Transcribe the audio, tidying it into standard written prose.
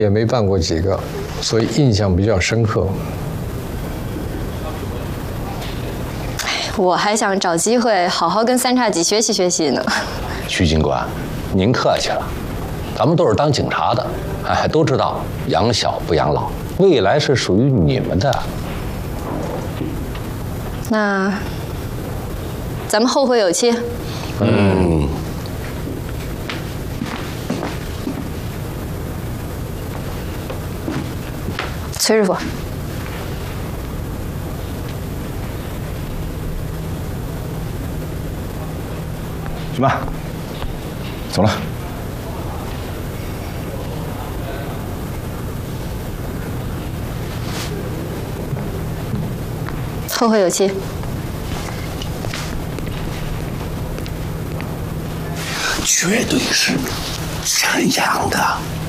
也没办过几个，所以印象比较深刻。 我还想找机会好好跟三叉戟学习学习呢。 徐警官，您客气了，咱们都是当警察的，都知道养小不养老，未来是属于你们的。 那咱们后会有期。崔师傅。 去吧，走了。 后会有期。 绝对是这样的。